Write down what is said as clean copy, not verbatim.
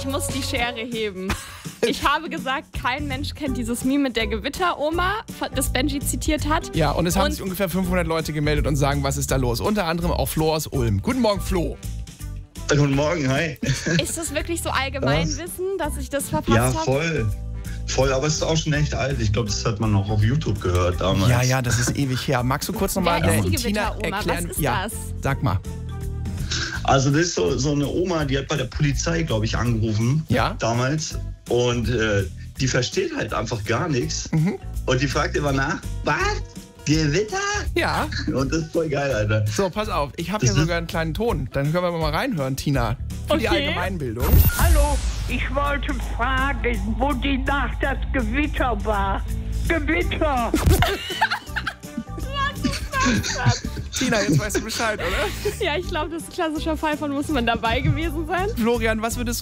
Ich muss die Schere heben. Ich habe gesagt, kein Mensch kennt dieses Meme mit der Gewitteroma, das Benji zitiert hat. Ja, und es haben sich ungefähr 500 Leute gemeldet und sagen, was ist da los? Unter anderem auch Flo aus Ulm. Guten Morgen, Flo. Guten Morgen, hi. Ist das wirklich so Allgemeinwissen, dass ich das verpasst habe? Ja, voll. Voll, aber es ist auch schon echt alt. Ich glaube, das hat man noch auf YouTube gehört damals. Ja, das ist ewig her. Magst du kurz nochmal Wer ist die Tina Gewitteroma? erklären? Was ist ja, das? Sag mal. Also das ist so eine Oma, die hat bei der Polizei, glaube ich, angerufen. Ja. Damals. Und die versteht halt einfach gar nichts. Und die fragt immer nach, was? Gewitter? Ja. Und das ist voll geil, Alter. So, pass auf. Ich habe hier sogar einen kleinen Ton. Dann können wir mal reinhören, Tina. Für die Allgemeinbildung. Hallo, ich wollte fragen, wo die Nacht das Gewitter war. Gewitter! Tina, jetzt weißt du Bescheid, oder? Ja, ich glaube, das ist ein klassischer Fall von, muss man dabei gewesen sein. Florian, was würdest